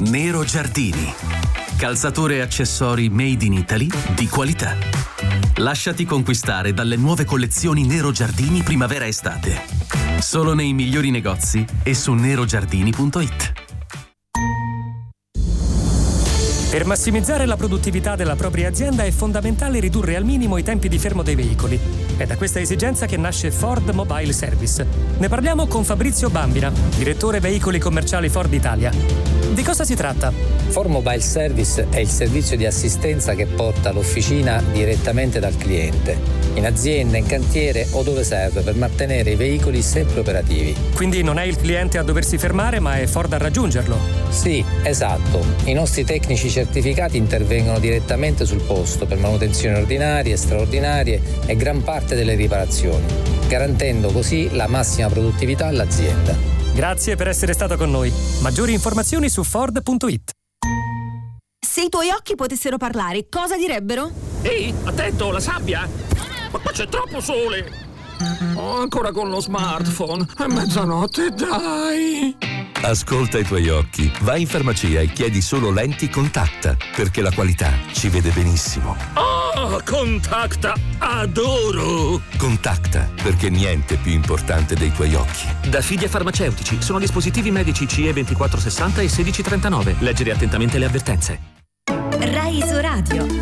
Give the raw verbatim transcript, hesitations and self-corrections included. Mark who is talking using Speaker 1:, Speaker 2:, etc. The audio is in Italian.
Speaker 1: Nero Giardini. Calzature e accessori made in Italy di qualità. Lasciati conquistare dalle nuove collezioni Nero Giardini primavera-estate. Solo nei migliori negozi e su nerogiardini punto it.
Speaker 2: Per massimizzare la produttività della propria azienda è fondamentale ridurre al minimo i tempi di fermo dei veicoli. È da questa esigenza che nasce Ford Mobile Service. Ne parliamo con Fabrizio Bambina, direttore veicoli commerciali Ford Italia. Di cosa si tratta?
Speaker 3: Ford Mobile Service è il servizio di assistenza che porta l'officina direttamente dal cliente, in azienda, in cantiere o dove serve, per mantenere i veicoli sempre operativi.
Speaker 2: Quindi non è il cliente a doversi fermare, ma è Ford a raggiungerlo?
Speaker 3: Sì, esatto. I nostri tecnici certificati intervengono direttamente sul posto per manutenzioni ordinarie, straordinarie e gran parte delle riparazioni, garantendo così la massima produttività all'azienda.
Speaker 2: Grazie per essere stato con noi. Maggiori informazioni su Ford punto it.
Speaker 4: Se i tuoi occhi potessero parlare, cosa direbbero?
Speaker 5: Ehi, attento, la sabbia! Ma qua c'è troppo sole! Oh, ancora con lo smartphone. È mezzanotte, dai!
Speaker 6: Ascolta i tuoi occhi. Vai in farmacia e chiedi solo lenti Contacta, perché la qualità ci vede benissimo.
Speaker 5: Oh, Contacta! Adoro!
Speaker 6: Contacta, perché niente è più importante dei tuoi occhi.
Speaker 5: Da Fidia Farmaceutici sono dispositivi medici C E ventiquattro sessanta e sedici trentanove. Leggere attentamente le avvertenze.
Speaker 4: Rai Iso Radio.